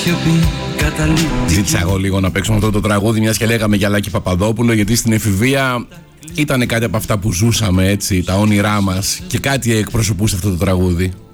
Ζήτησα εγώ λίγο να παίξουμε αυτό το τραγούδι, μιας και λέγαμε για Λάκη Παπαδόπουλο, γιατί στην εφηβεία ήταν κάτι από αυτά που ζούσαμε, έτσι, τα όνειρά μας, και κάτι εκπροσωπούσε αυτό το τραγούδι.